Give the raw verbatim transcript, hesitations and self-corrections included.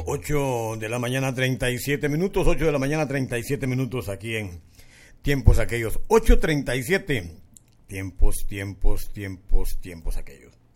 ocho de la mañana treinta y siete minutos, ocho de la mañana treinta y siete minutos aquí en Tiempos Aquellos, ocho treinta y siete, tiempos, tiempos, tiempos, tiempos aquellos.